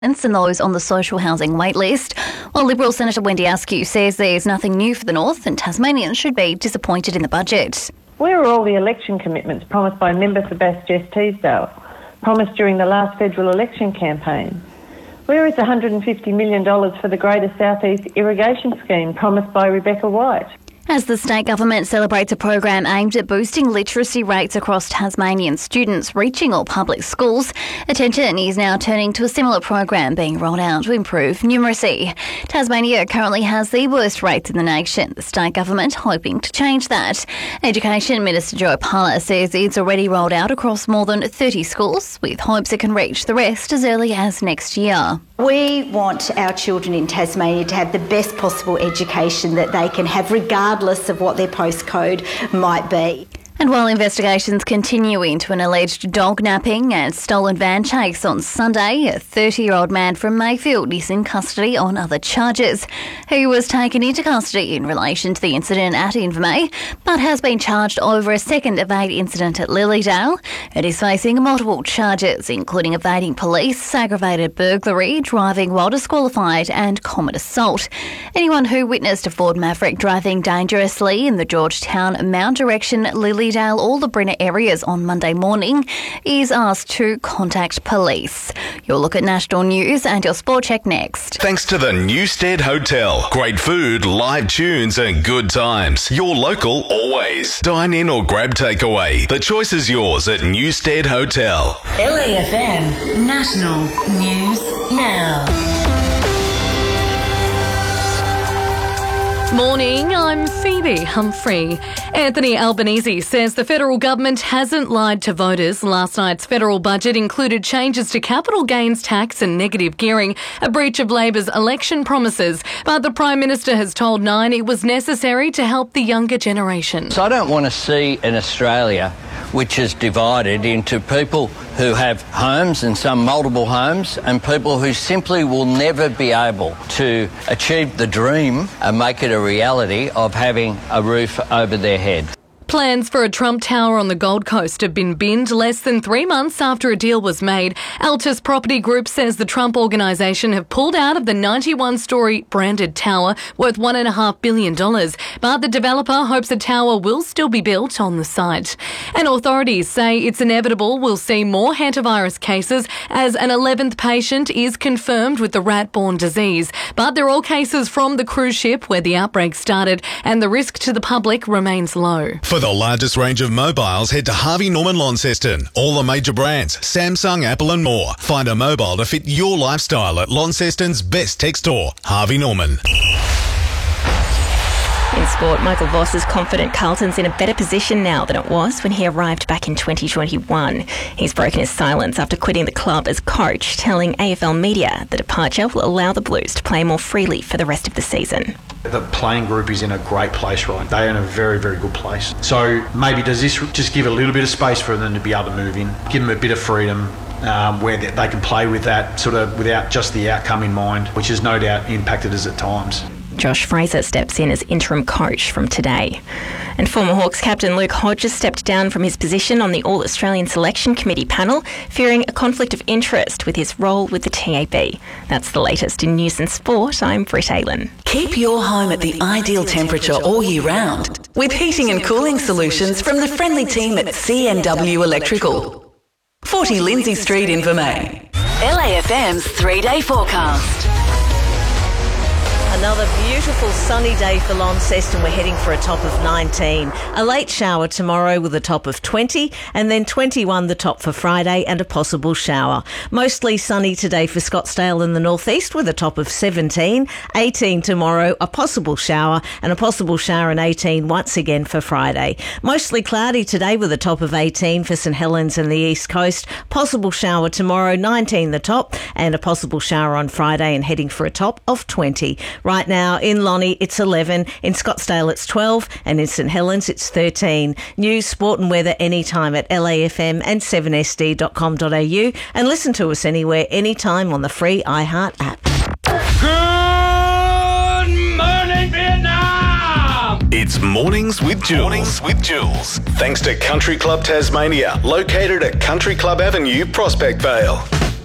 and those on the social housing wait list, while Liberal Senator Wendy Askew says there's nothing new for the North and Tasmanians should be disappointed in the budget. Where are all the election commitments promised by member for Bass Jess Teasdale, promised during the last federal election campaign? Where is $150 million for the Greater South East Irrigation Scheme promised by Rebecca White? As the state government celebrates a program aimed at boosting literacy rates across Tasmanian students reaching all public schools, attention is now turning to a similar program being rolled out to improve numeracy. Tasmania currently has the worst rates in the nation, the state government hoping to change that. Education Minister Joe Parler says it's already rolled out across more than 30 schools, with hopes it can reach the rest as early as next year. We want our children in Tasmania to have the best possible education that they can have, regardless of what their postcode might be. And while investigations continue into an alleged dog napping and stolen van chase on Sunday, a 30-year-old man from Mayfield is in custody on other charges. He was taken into custody in relation to the incident at Invermay, but has been charged over a second evade incident at Lilydale. It is facing multiple charges, including evading police, aggravated burglary, driving while disqualified and common assault. Anyone who witnessed a Ford Maverick driving dangerously in the Georgetown, Mount direction, Lilydale or the Brenner areas on Monday morning is asked to contact police. You'll look at national news and your sport check next. Thanks to the Newstead Hotel. Great food, live tunes and good times. Your local always. Dine in or grab takeaway. The choice is yours at Newstead Hotel. LAFM National News Now. Morning, I'm Phoebe Humphrey. Anthony Albanese says the federal government hasn't lied to voters. Last night's federal budget included changes to capital gains tax and negative gearing, a breach of Labor's election promises. But the Prime Minister has told Nine it was necessary to help the younger generation. So I don't want to see an Australia which is divided into people who have homes and some multiple homes and people who simply will never be able to achieve the dream and make it a reality of having a roof over their head. Plans for a Trump Tower on the Gold Coast have been binned less than 3 months after a deal was made. Altus Property Group says the Trump organisation have pulled out of the 91-storey branded tower worth $1.5 billion. But the developer hopes a tower will still be built on the site. And authorities say it's inevitable we'll see more hantavirus cases as an 11th patient is confirmed with the rat-borne disease. But they're all cases from the cruise ship where the outbreak started and the risk to the public remains low. For the largest range of mobiles, head to Harvey Norman Launceston. All the major brands, Samsung, Apple and more. Find a mobile to fit your lifestyle at Launceston's best tech store, Harvey Norman. In sport, Michael Voss is confident Carlton's in a better position now than it was when he arrived back in 2021. He's broken his silence after quitting the club as coach, telling AFL Media the departure will allow the Blues to play more freely for the rest of the season. The playing group is in a great place, right? They're in a very, very good place. So maybe does this just give a little bit of space for them to be able to move in, give them a bit of freedom where they can play with that sort of without just the outcome in mind, which has no doubt impacted us at times. Josh Fraser steps in as interim coach from today. And former Hawks captain Luke Hodges stepped down from his position on the All-Australian Selection Committee panel, fearing a conflict of interest with his role with the TAB. That's the latest in news and sport. I'm Britt Aylan. Keep your home at the ideal temperature all year round with heating and cooling solutions from the friendly team at CNW Electrical. 40 Lindsay Street, Invermay. LAFM's 3-day forecast. Another beautiful sunny day for Launceston. We're heading for a top of 19. A late shower tomorrow with a top of 20 and then 21 the top for Friday and a possible shower. Mostly sunny today for Scottsdale in the northeast with a top of 17. 18 tomorrow, a possible shower and a possible shower and 18 once again for Friday. Mostly cloudy today with a top of 18 for St Helens and the east coast. Possible shower tomorrow, 19 the top and a possible shower on Friday and heading for a top of 20. Right now in Lonnie it's 11, in Scottsdale it's 12 and in St Helens it's 13. News, sport and weather anytime at LAFM and 7sd.com.au and listen to us anywhere, anytime on the free iHeart app. Good morning, Vietnam! It's Mornings with Jules. Thanks to Country Club Tasmania, located at Country Club Avenue, Prospect Vale.